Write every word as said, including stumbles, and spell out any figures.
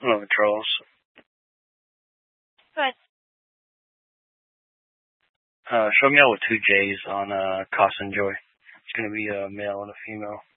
Hello, Charles. Good. Uh, show me out with two J's on uh, Cost and Joy. It's going to be a male and a female.